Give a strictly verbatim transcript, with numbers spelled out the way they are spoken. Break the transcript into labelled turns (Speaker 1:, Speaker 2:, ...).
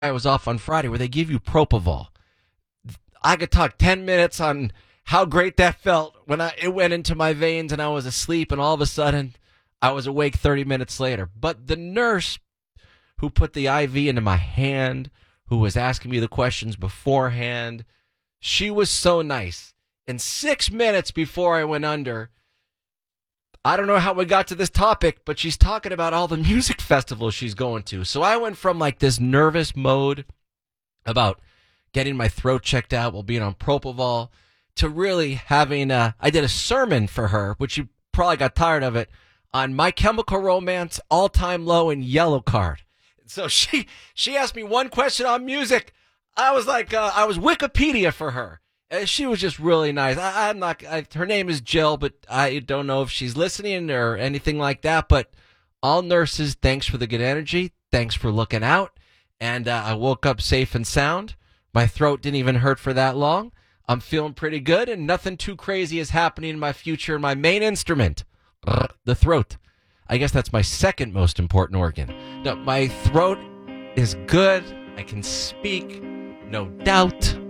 Speaker 1: I was off on Friday where they give you propofol. I could talk ten minutes on how great that felt when I it went into my veins and I was asleep, and all of a sudden I was awake thirty minutes later. But the nurse who put the I V into my hand, who was asking me the questions beforehand, she was so nice. And six minutes before I went under, I don't know how we got to this topic, but she's talking about all the music festivals she's going to. So I went from like this nervous mode about getting my throat checked out while being on propofol to really having a, I did a sermon for her, which you probably got tired of it, on My Chemical Romance, All Time Low, and Yellow Card. So she she asked me one question on music. I was like, uh, I was Wikipedia for her. And she was just really nice. I, I'm not. I, her name is Jill, but I don't know if she's listening or anything like that. But all nurses, thanks for the good energy. Thanks for looking out. And uh, I woke up safe and sound. My throat didn't even hurt for that long. I'm feeling pretty good, and nothing too crazy is happening in my future. My main instrument, the throat. I guess that's my second most important organ. No, my throat is good. I can speak, no doubt.